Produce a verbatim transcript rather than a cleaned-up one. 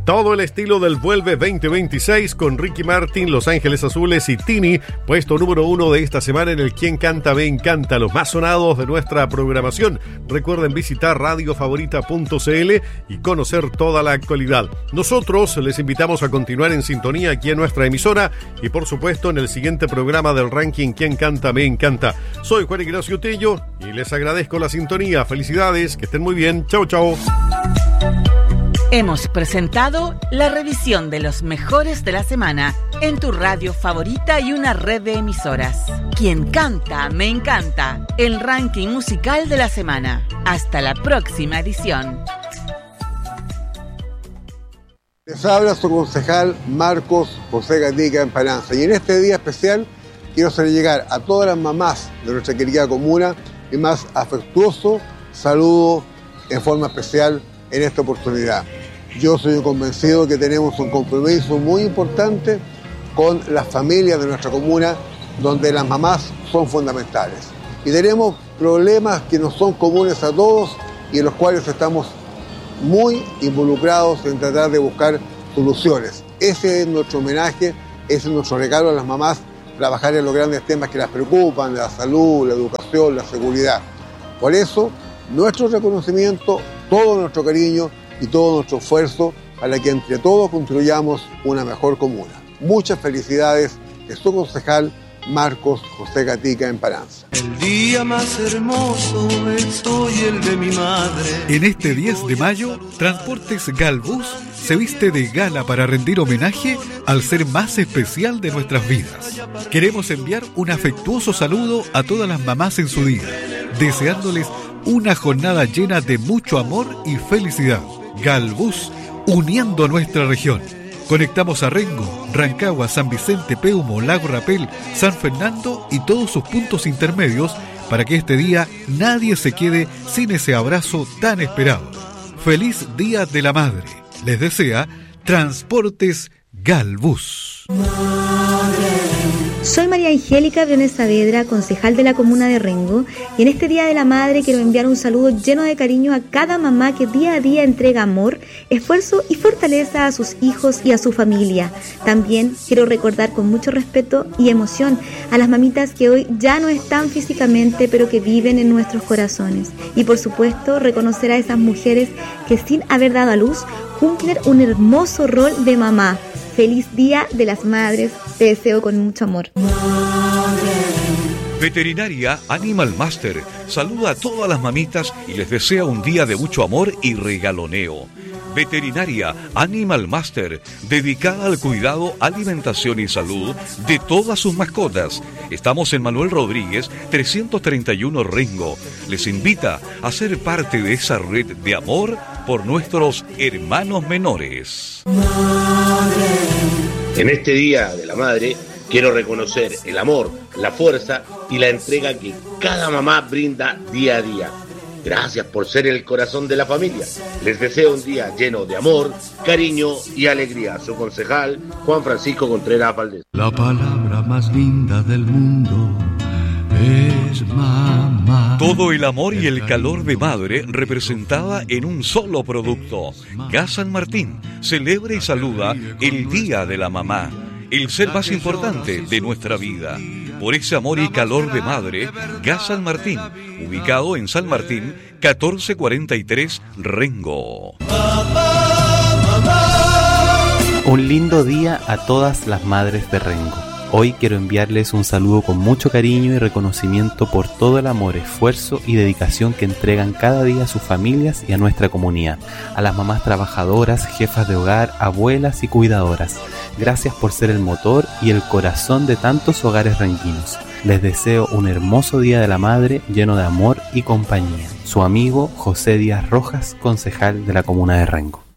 Todo el estilo del Vuelve veinte veintiséis con Ricky Martin, Los Ángeles Azules y Tini, puesto número uno de esta semana en el Quien Canta Me Encanta, los más sonados de nuestra programación. Recuerden visitar radio favorita punto c l y conocer toda la actualidad. Nosotros les invitamos a continuar en sintonía aquí en nuestra emisora y por supuesto en el siguiente programa del ranking Quien Canta Me Encanta. Soy Juan Ignacio Tello y les agradezco la sintonía. Felicidades, que estén muy bien. Chau, chau. Hemos presentado la revisión de los mejores de la semana en tu radio favorita y una red de emisoras. Quien Canta Me Encanta, el ranking musical de la semana. Hasta la próxima edición. Les habla su concejal Marcos José Gatica Emparanza, y en este día especial quiero hacer llegar a todas las mamás de nuestra querida comuna mi más afectuoso saludo en forma especial en esta oportunidad. Yo soy un convencido que tenemos un compromiso muy importante con las familias de nuestra comuna, donde las mamás son fundamentales. Y tenemos problemas que no son comunes a todos y en los cuales estamos muy involucrados en tratar de buscar soluciones. Ese es nuestro homenaje, ese es nuestro regalo a las mamás, trabajar en los grandes temas que las preocupan, la salud, la educación, la seguridad. Por eso, nuestro reconocimiento, todo nuestro cariño y todo nuestro esfuerzo para que entre todos construyamos una mejor comuna. Muchas felicidades de su concejal Marcos José Gatica Emparanza. El día más hermoso es hoy el de mi madre. En este diez de mayo, Transportes Galbus se viste de gala para rendir homenaje al ser más especial de nuestras vidas. Queremos enviar un afectuoso saludo a todas las mamás en su día, deseándoles una jornada llena de mucho amor y felicidad. Galbus, uniendo a nuestra región. Conectamos a Rengo, Rancagua, San Vicente, Peumo, Lago Rapel, San Fernando y todos sus puntos intermedios para que este día nadie se quede sin ese abrazo tan esperado. Feliz Día de la Madre. Les desea Transportes Galbus. Soy María Angélica Briones Saavedra, concejal de la comuna de Rengo, y en este Día de la Madre quiero enviar un saludo lleno de cariño a cada mamá que día a día entrega amor, esfuerzo y fortaleza a sus hijos y a su familia. También quiero recordar con mucho respeto y emoción a las mamitas que hoy ya no están físicamente, pero que viven en nuestros corazones. Y por supuesto, reconocer a esas mujeres que sin haber dado a luz cumplen un hermoso rol de mamá. Feliz Día de las Madres, te deseo con mucho amor. Veterinaria Animal Master saluda a todas las mamitas y les desea un día de mucho amor y regaloneo. Veterinaria Animal Master, dedicada al cuidado, alimentación y salud de todas sus mascotas. Estamos en Manuel Rodríguez, trescientos treinta y uno Rengo. Les invita a ser parte de esa red de amor por nuestros hermanos menores. En este Día de la Madre, quiero reconocer el amor, la fuerza y la entrega que cada mamá brinda día a día. Gracias por ser el corazón de la familia. Les deseo un día lleno de amor, cariño y alegría. Su concejal, Juan Francisco Contreras Valdés. La palabra más linda del mundo es mamá. Todo el amor y el calor de madre representada en un solo producto. Gas San Martín celebra y saluda el Día de la Mamá, el ser más importante de nuestra vida. Por ese amor y calor de madre, Gas San Martín, ubicado en San Martín, catorce cuarenta y tres Rengo. Un lindo día a todas las madres de Rengo. Hoy quiero enviarles un saludo con mucho cariño y reconocimiento por todo el amor, esfuerzo y dedicación que entregan cada día a sus familias y a nuestra comunidad. A las mamás trabajadoras, jefas de hogar, abuelas y cuidadoras. Gracias por ser el motor y el corazón de tantos hogares renguinos. Les deseo un hermoso Día de la Madre lleno de amor y compañía. Su amigo José Díaz Rojas, concejal de la comuna de Rengo.